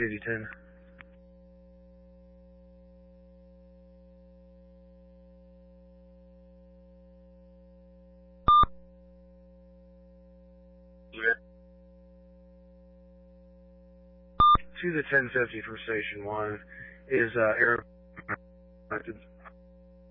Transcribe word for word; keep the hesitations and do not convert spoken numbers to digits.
Katie ten. To the ten fifty from Station one is uh, air.